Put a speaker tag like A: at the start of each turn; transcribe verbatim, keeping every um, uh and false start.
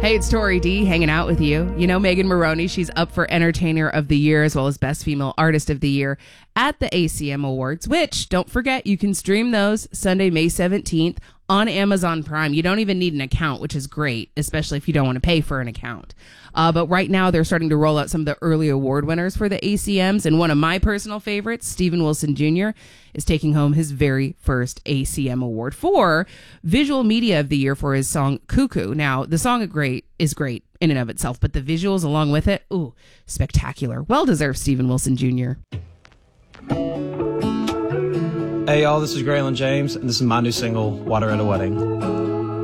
A: Hey, it's Tori D hanging out with you. You know Megan Moroney, she's up for Entertainer of the Year as well as Best Female Artist of the Year at the A C M Awards, which, don't forget, you can stream those Sunday, May seventeenth on Amazon Prime. You don't even need an account, which is great, especially if you don't want to pay for an account. Uh, but right now, they're starting to roll out some of the early award winners for the A C Ms, and one of my personal favorites, Steven Wilson Junior, is taking home his very first A C M award for Visual Media of the Year for his song Cuckoo. Now, the song is great, is great in and of itself, but the visuals along with it, ooh, spectacular. Well-deserved, Steven Wilson Junior
B: Hey y'all, this is Graylin James, and this is my new single, Water at a Wedding.